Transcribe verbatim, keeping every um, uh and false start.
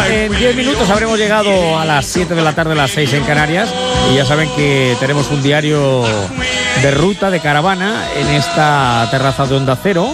en diez minutos habremos llegado a las siete de la tarde, las seis en Canarias. Y ya saben que tenemos un diario de ruta, de caravana, en esta terraza de Onda Cero.